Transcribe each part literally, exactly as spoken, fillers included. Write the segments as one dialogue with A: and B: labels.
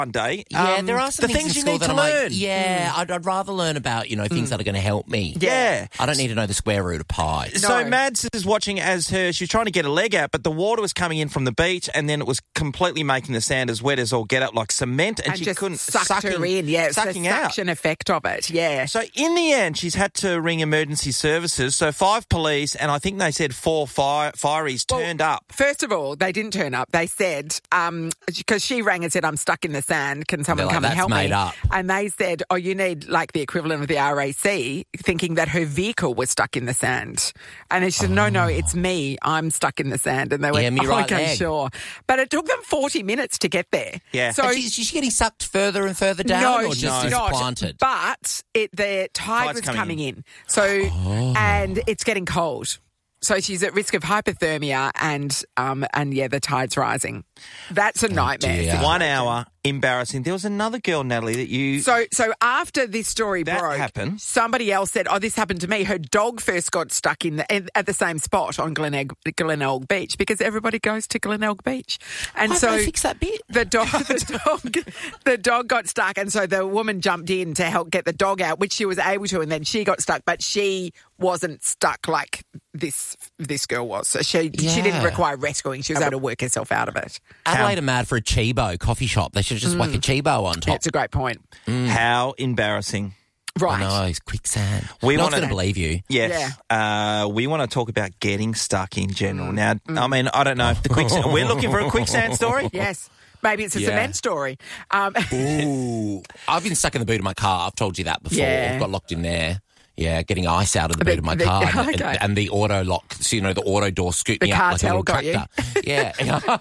A: one day.
B: Yeah,
A: Um,
B: there are some
A: the
B: things,
A: things you
B: in school
A: need
B: that
A: to
B: I'm
A: learn.
B: like, yeah, I'd, I'd rather learn about, you know, things that are going to help me.
A: Yeah.
B: I don't need to know the square root of pi.
A: So Mads is watching as her, she's trying to get a leg out, but the water was coming in from the beach and then it was completely making the sand as wet as all get up, like cement, and,
C: And
A: she
C: just
A: couldn't
C: sucked
A: sucking,
C: her in. Yeah, it's
A: sucking
C: the
A: out.
C: suction effect of it. Yeah.
A: So in the end, she's had to ring emergency services. So five police and I think they said four fire, fireys
C: Well,
A: turned up.
C: First of all, they didn't turn up. They said, um, because she rang and said, I'm stuck in the sand. Can someone
B: They're like,
C: come and
B: "That's
C: help
B: made
C: me?
B: up."
C: And they said, oh, you need like the equivalent of the R A C, thinking that her vehicle was stuck in the sand. And then she said, no, no, it's me. I'm stuck in the sand. And they went,
B: Yeah, me
C: oh,
B: right
C: okay,
B: leg.
C: sure. But it took them forty minutes to get there.
A: Yeah.
C: So
B: And she's, she's getting sucked further and further down,
C: no,
B: or
C: she's
B: just is
C: not.
B: planted?
C: But it, the tide
A: Tide's
C: was
A: coming
C: coming in. So, and it's getting cold. So she's at risk of hypothermia and, um, and yeah, the tide's rising. That's a nightmare.
B: dear.
A: One hour, embarrassing. There was another girl, Natalie, that you...
C: So, so after this story
A: That
C: broke,
A: happened.
C: somebody else said, "Oh, this happened to me." Her dog first got stuck in the, at the same spot on Glenelg, Glenelg Beach because everybody goes to Glenelg Beach, and
B: Why
C: so
B: did they fix that bit?
C: the dog, the dog, the dog got stuck, and so the woman jumped in to help get the dog out, which she was able to, and then she got stuck, but she wasn't stuck like this this girl was. So she she didn't
B: Yeah.
C: require rescuing. She was able to work herself out of it.
B: Adelaide are mad for a Chibo coffee shop. They should have just whack a Chibo on top.
C: That's a great point.
A: How embarrassing.
C: Right.
B: I know, it's quicksand.
A: We
B: no one's
A: wanna-
B: going to believe you.
A: Yes. Uh, we want to talk about getting stuck in general. Now,
C: Mm.
A: I mean, I don't know if the quicksand... We're looking for a quicksand story?
C: Yes. Maybe it's a
B: Yeah.
C: cement story. Um,
B: Ooh. I've been stuck in the boot of my car. I've told you that before.
C: Yeah.
B: I've got locked in there. Yeah, getting ice out of the
C: The-
B: boot of my
C: the-
B: car. and,
C: okay.
B: and, and the auto lock, so, you know, the auto door scooped
C: The
B: me out like a
C: cartel
B: little
C: got you.
B: tractor. Yeah.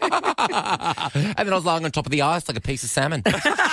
B: And then I was lying on top of the ice like a piece of salmon.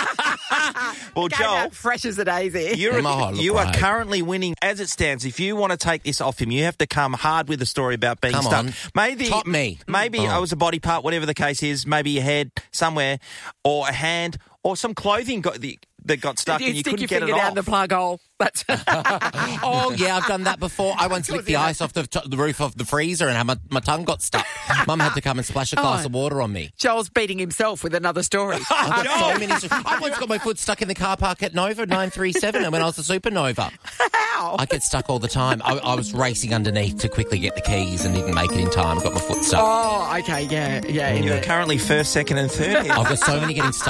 A: Well,
C: came
A: Joel...
C: out fresh as a daisy.
A: You're,
B: Oh, look
A: you are
B: great.
A: currently winning. As it stands, if you want to take this off him, you have to come hard with the story about being
B: Come
A: stuck.
B: on.
A: Maybe,
B: Top me.
A: Maybe
B: Oh.
A: I was a body part, whatever the case is. Maybe your head somewhere, or a hand, or some clothing got the, that got stuck
C: you
A: and you
C: stick
A: couldn't
C: your
A: get
C: finger
A: it
C: down
A: off.
C: the plug hole. That's
B: Oh, yeah, I've done that before. I once licked the
C: yeah.
B: ice off the, t- the roof of the freezer and my, my tongue got stuck. Mum had to come and splash a glass
C: Oh.
B: of water on me.
C: Joel's beating himself with another story.
B: I've got so many. I once got my foot stuck in the car park at Nova nine three seven, and when I was a Supernova.
C: How?
B: I get stuck all the time. I, I was racing underneath to quickly get the keys and didn't make it in time. Got my foot stuck.
C: Oh, okay, yeah, yeah. in
A: You're
C: the-
A: currently first, second, and third. here.
B: I've got so many getting stuck.